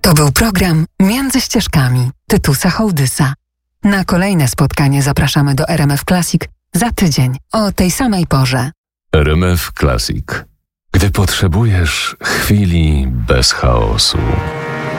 To był program Między ścieżkami Tytusa Hołdysa. Na kolejne spotkanie zapraszamy do RMF Classic za tydzień o tej samej porze. RMF Classic. Gdy potrzebujesz chwili bez chaosu.